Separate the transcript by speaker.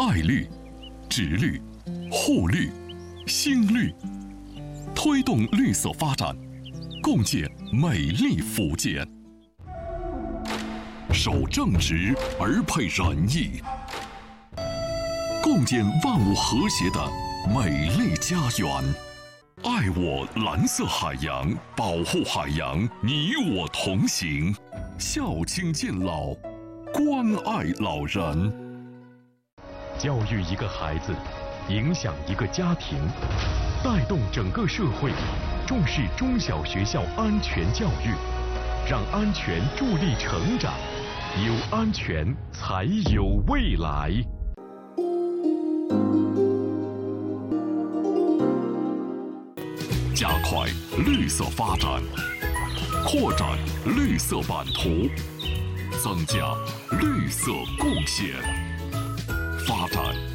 Speaker 1: 爱绿、植绿、护绿、新绿，推动绿色发展，共建美丽福建。守正直而配仁义，共建万物和谐的美丽家园。爱我蓝色海洋，保护海洋，你我同行。孝亲敬老，关爱老人。
Speaker 2: 教育一个孩子，影响一个家庭，带动整个社会，重视中小学校安全教育，让安全助力成长，有安全才有未来。
Speaker 1: 加快绿色发展，扩展绿色版图，增加绿色贡献。